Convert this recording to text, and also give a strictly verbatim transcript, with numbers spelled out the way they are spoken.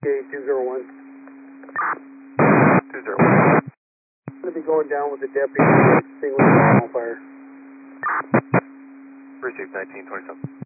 Okay, two zero one. two zero one. I'm going to be going down with the deputy, seeing what's on fire. Received nineteen twenty-seven.